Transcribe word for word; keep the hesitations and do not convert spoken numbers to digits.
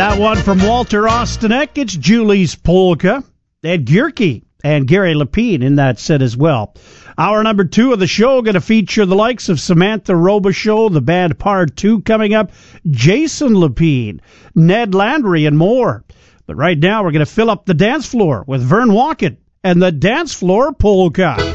that one from Walter Ostanek. It's Julie's Polka. Ed Gierke and Gary Lapine in that set as well. Hour number two of the show going to feature the likes of Samantha Robichaux, the band Part two coming up, Jason Lapine, Ned Landry, and more. But right now we're going to fill up the dance floor with Vern Walken and the Dance Floor Polka.